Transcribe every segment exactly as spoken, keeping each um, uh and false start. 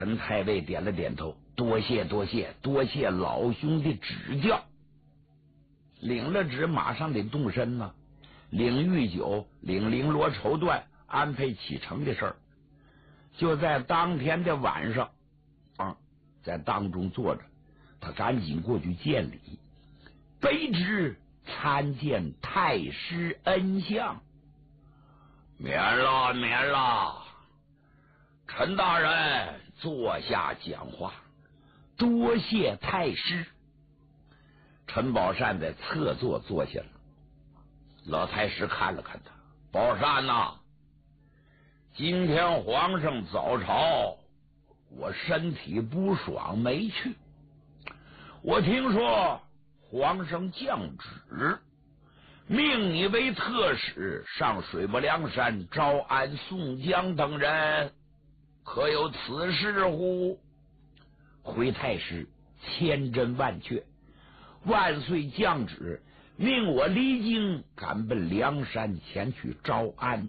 陈太尉点了点头，多谢多谢多谢老兄的指教。领了旨，马上得动身呢、啊。领御酒，领绫罗绸缎，安排启程的事儿。就在当天的晚上啊，在当中坐着，他赶紧过去见礼，卑职参见太师恩相。免了免了，陈大人坐下讲话，多谢太师。陈宝善在侧座坐下了。老太师看了看他，宝善呐、啊，今天皇上早朝，我身体不爽没去。我听说皇上降旨，命你为特使上水泊梁山招安宋江等人，可有此事乎？回太师，千真万确。万岁降旨，命我离京赶奔梁山前去招安。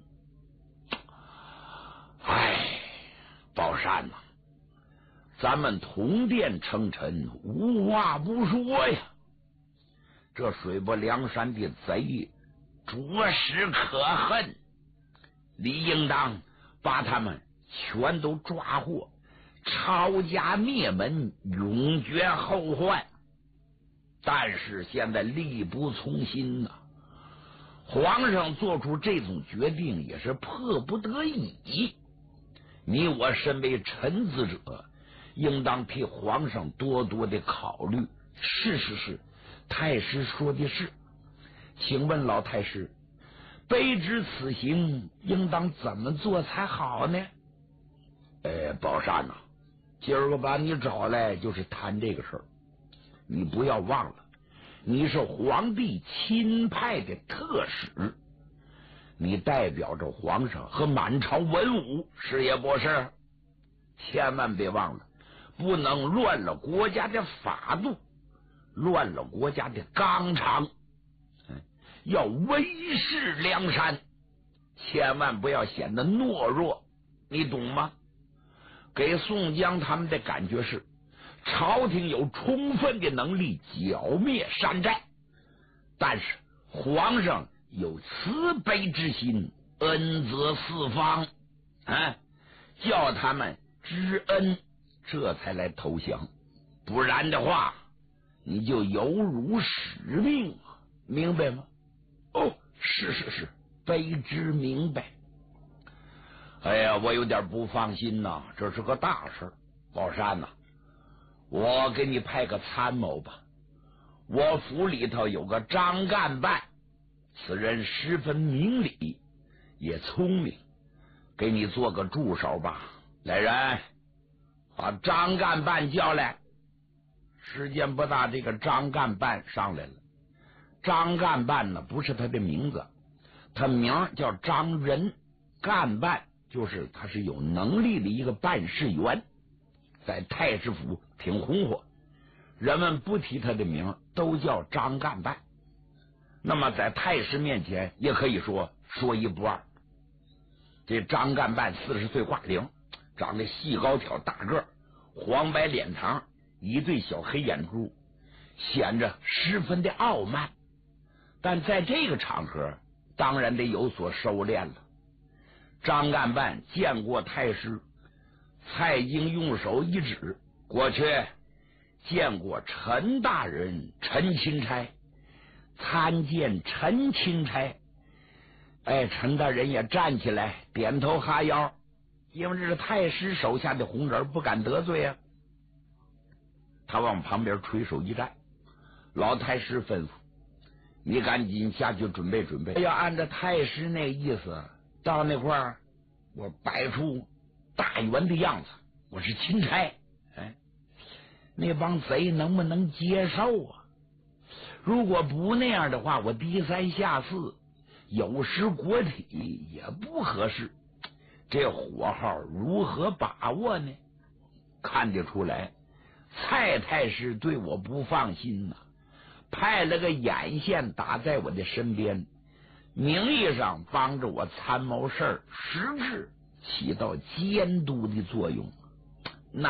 唉，宝善呐、啊，咱们同殿称臣，无话不说呀。这水泊梁山的贼着实可恨，理应当把他们全都抓获，抄家灭门，永绝后患。但是现在力不从心呐、啊，皇上做出这种决定也是迫不得已。你我身为臣子者，应当替皇上多多的考虑。是是是，太师说的是。请问老太师，卑职此行应当怎么做才好呢？呃，宝善呐、啊，今儿个把你找来就是谈这个事儿。你不要忘了，你是皇帝亲派的特使，你代表着皇上和满朝文武，是也不是？千万别忘了，不能乱了国家的法度，乱了国家的纲常。要威势梁山，千万不要显得懦弱，你懂吗？给宋江他们的感觉是，朝廷有充分的能力剿灭山寨，但是皇上有慈悲之心，恩泽四方，啊，叫他们知恩，这才来投降。不然的话，你就有辱使命，明白吗？哦，是是是，卑职明白。哎呀，我有点不放心呐，这是个大事。宝山呐、啊，我给你派个参谋吧。我府里头有个张干办，此人十分明理，也聪明，给你做个助手吧。来人，把张干办叫来。时间不大，这个张干办上来了。张干办呢，不是他的名字，他名叫张仁，干办就是他是有能力的一个办事员，在太师府挺红火，人们不提他的名，都叫张干办。那么在太师面前也可以说说一不二。这张干办四十岁挂龄，长得细高挑大个，黄白脸膛，一对小黑眼珠，显着十分的傲慢。但在这个场合当然得有所收敛了。张干办见过太师，蔡京用手一指，过去见过陈大人陈钦差，参见陈钦差。哎，陈大人也站起来点头哈腰，因为这是太师手下的红人，不敢得罪啊。他往旁边垂手一站，老太师吩咐，你赶紧下去准备准备，要按照太师那意思，到那块儿我摆出大员的样子，我是钦差。哎，那帮贼能不能接受啊？如果不那样的话，我低三下四，有失国体，也不合适。这火候如何把握呢？看得出来，蔡太师对我不放心呐、啊，派了个眼线打在我的身边，名义上帮着我参谋事儿，实质起到监督的作用。